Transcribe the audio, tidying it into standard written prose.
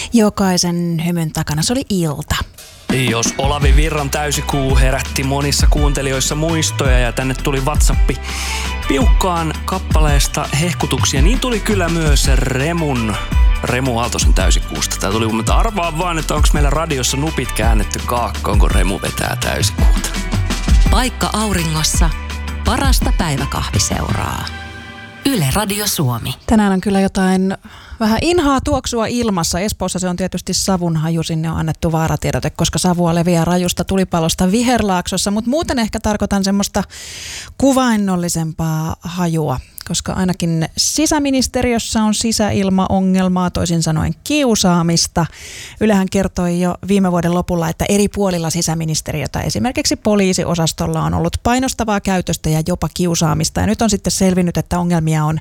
Jokaisen hymyn takana se oli ilta. Jos Olavi Virran Täysikuu herätti monissa kuuntelijoissa muistoja ja tänne tuli WhatsAppi Piukkaan kappaleesta hehkutuksia, niin tuli kyllä myös Remu Aaltosen Täysikuusta. Tää tuli, mutta arvaa vaan, että onko meillä radiossa nupit käännetty kaakkoon, kun Remu vetää täysikuuta. Paikka auringossa, parasta päiväkahviseuraa. Yle Radio Suomi. Tänään on kyllä jotain vähän inhaa tuoksua ilmassa. Espoossa se on tietysti savunhaju, sinne on annettu vaaratiedote, koska savua leviää rajusta tulipalosta Viherlaaksossa, mutta muuten ehkä tarkoitan semmoista kuvainnollisempaa hajua, koska ainakin sisäministeriössä on sisäilmaongelmaa, toisin sanoen kiusaamista. Ylehän kertoi jo viime vuoden lopulla, että eri puolilla sisäministeriötä, esimerkiksi poliisiosastolla, on ollut painostavaa käytöstä ja jopa kiusaamista. Ja nyt on sitten selvinnyt, että ongelmia on